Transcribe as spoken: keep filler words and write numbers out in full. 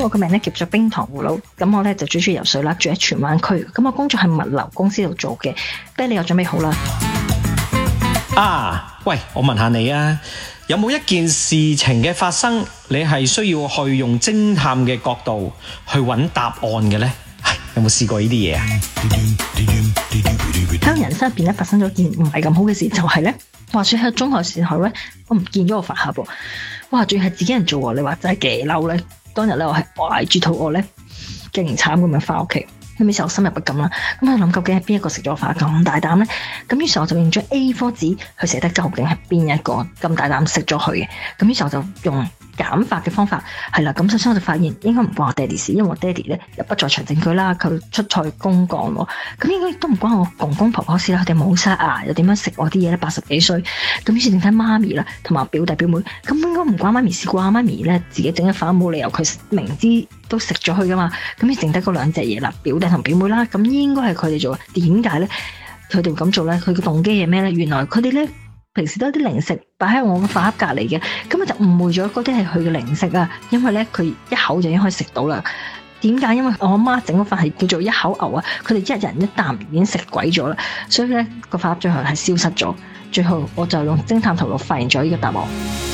我個名咧叫做冰糖葫蘆，咁我咧就最中意游水啦，住喺荃灣區，咁我工作係物流公司度做嘅。啤你又準備好啦？ 啊，喂，我問下你啊，有冇一件事情嘅發生，你係需要去用偵探嘅角度去揾答案嘅呢？有冇試過呢啲嘢啊？ 喺人生入邊咧發生咗件唔係咁好嘅事，就係咧話說喺中學時候咧，我唔見咗個飯盒喎，哇！仲要係自己人做喎，你話真係幾嬲咧？當日咧我係懷住肚餓咧，竟然慘咁樣翻屋企。咁於是我心入不甘啦，咁我諗究竟係邊一個食咗飯咁大膽咧？咁於是我就用咗 A 四 紙去寫得究竟係邊一個咁大膽食咗佢嘅。咁於是我就用減法嘅方法，係啦。咁首先我就發現應該唔關我爹哋事，因為我爹哋咧又不在場證據啦，佢出賽公幹喎。咁應該亦都唔關我公公婆婆事啦，佢哋冇塞牙，又點樣食我啲嘢咧？八十幾歲，咁於是剩低媽咪啦，同埋表弟表妹，咁應該唔關媽咪事啩？媽咪咧自己整一飯，冇理由佢明知都食咗佢噶嘛。咁而剩低嗰兩隻嘢啦，表弟同表妹啦，咁應該係佢哋做。點解咧？佢哋咁做咧？佢嘅動機係咩咧？原來佢哋咧平時都有啲零食擺喺我嘅飯盒隔離嘅，咁我就誤會咗嗰啲係佢嘅零食啊。因為咧佢一口就已經可以食到啦。點解？因為我阿媽整嗰飯係叫做一口牛啊，佢哋一人一啖已經食鬼咗啦，所以咧個飯盒最後係消失咗。最後我就用偵探頭腦發現咗呢個答案。